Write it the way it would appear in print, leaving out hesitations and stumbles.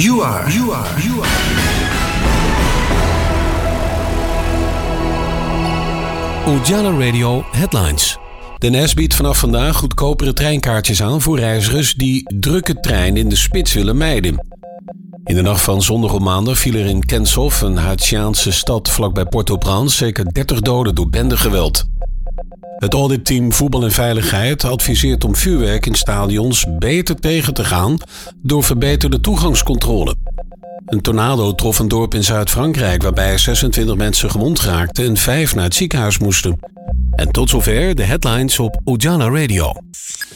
You are. Ujala Radio Headlines. De NS biedt vanaf vandaag goedkopere treinkaartjes aan voor reizigers die drukke trein in de spits willen mijden. In de nacht van zondag op maandag viel er in Kensoff, een Haitiaanse stad vlakbij Port-au-Prince, zeker 30 doden door bendegeweld. Het auditteam Voetbal en Veiligheid adviseert om vuurwerk in stadions beter tegen te gaan door verbeterde toegangscontrole. Een tornado trof een dorp in Zuid-Frankrijk waarbij 26 mensen gewond raakten en 5 naar het ziekenhuis moesten. En tot zover de headlines op Ujala Radio.